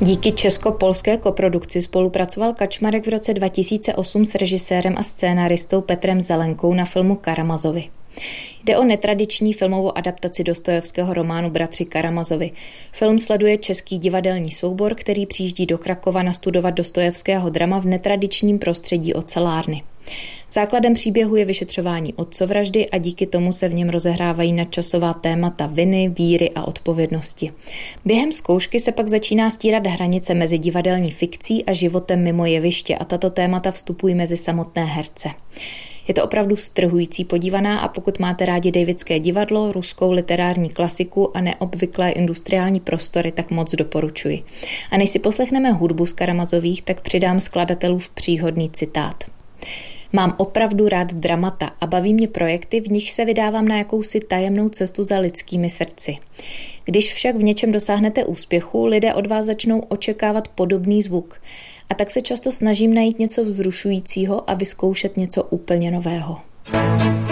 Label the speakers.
Speaker 1: Díky česko-polské koprodukci spolupracoval Kačmarek v roce 2008 s režisérem a scénaristou Petrem Zelenkou na filmu Karamazovi. Jde o netradiční filmovou adaptaci Dostojevského románu Bratři Karamazovi. Film sleduje český divadelní soubor, který přijíždí do Krakova nastudovat Dostojevského drama v netradičním prostředí ocelárny. Základem příběhu je vyšetřování otcovraždy a díky tomu se v něm rozehrávají nadčasová témata viny, víry a odpovědnosti. Během zkoušky se pak začíná stírat hranice mezi divadelní fikcí a životem mimo jeviště a tato témata vstupují mezi samotné herce. Je to opravdu strhující podívaná a pokud máte rádi Davidské divadlo, ruskou literární klasiku a neobvyklé industriální prostory, tak moc doporučuji. A než si poslechneme hudbu z Karamazových, tak přidám skladatelův příhodný citát. Mám opravdu rád dramata a baví mě projekty, v nich se vydávám na jakousi tajemnou cestu za lidskými srdci. Když však v něčem dosáhnete úspěchu, lidé od vás začnou očekávat podobný zvuk. A tak se často snažím najít něco vzrušujícího a vyzkoušet něco úplně nového.